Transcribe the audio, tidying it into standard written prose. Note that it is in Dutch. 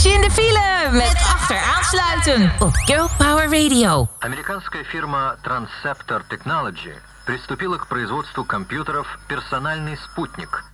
je in de file met achteraansluiten op Girl Power Radio. Американская фирма Transceptor Technology приступила к производству компьютеров «Персональный спутник»,